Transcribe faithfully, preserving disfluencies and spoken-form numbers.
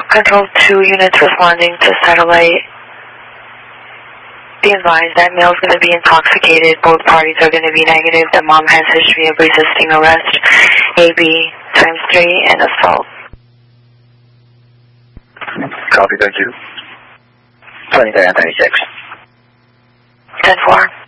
Control two units responding to satellite. Be advised that male is going to be intoxicated. Both parties are going to be negative. The mom has history of resisting arrest. A B times three and assault. Copy, thank you. twenty-three and thirty-six. ten four.